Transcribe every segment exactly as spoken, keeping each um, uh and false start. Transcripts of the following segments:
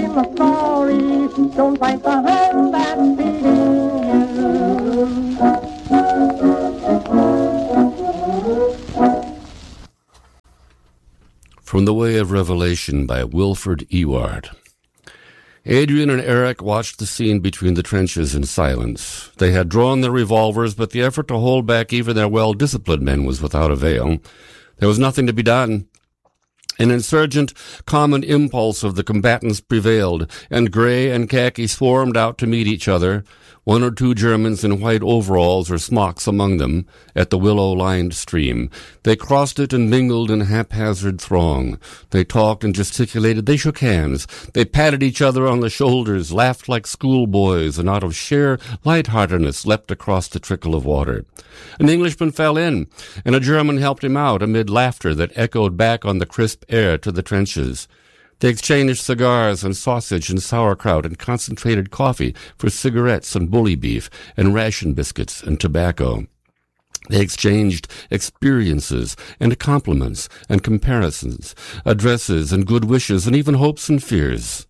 dream a story. Don't fight the hand that's feeding you. From the Way of Revelation by Wilford Ewart. Adrian and Eric watched the scene between the trenches in silence. They had drawn their revolvers, but the effort to hold back even their well-disciplined men was without avail. There was nothing to be done. An insurgent common impulse of the combatants prevailed, and gray and khaki swarmed out to meet each other, one or two Germans in white overalls or smocks among them, at the willow-lined stream. They crossed it and mingled in haphazard throng. They talked and gesticulated. They shook hands. They patted each other on the shoulders, laughed like schoolboys, and out of sheer lightheartedness leapt across the trickle of water. An Englishman fell in, and a German helped him out amid laughter that echoed back on the crisp air to the trenches. They exchanged cigars and sausage and sauerkraut and concentrated coffee for cigarettes and bully beef and ration biscuits and tobacco. They exchanged experiences and compliments and comparisons, addresses and good wishes and even hopes and fears.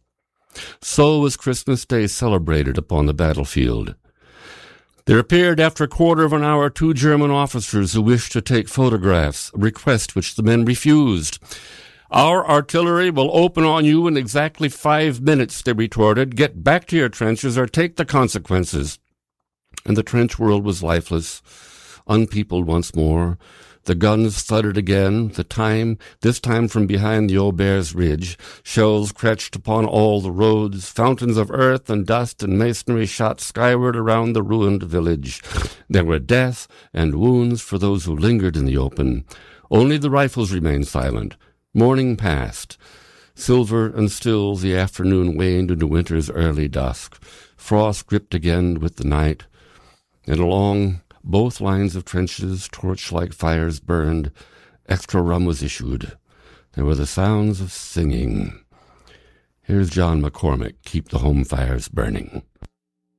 So was Christmas Day celebrated upon the battlefield. There appeared after a quarter of an hour two German officers who wished to take photographs, a request which the men refused. "Our artillery will open on you in exactly five minutes," they retorted. "Get back to your trenches or take the consequences." And the trench world was lifeless, unpeopled once more. The guns thudded again, the time, this time from behind the Aubers Ridge. Shells cratched upon all the roads. Fountains of earth and dust and masonry shot skyward around the ruined village. There were death and wounds for those who lingered in the open. Only the rifles remained silent. Morning passed. Silver and still the afternoon waned into winter's early dusk. Frost gripped again with the night, and along both lines of trenches torch-like fires burned. Extra rum was issued. There were the sounds of singing. Here's John McCormick, Keep the Home Fires Burning.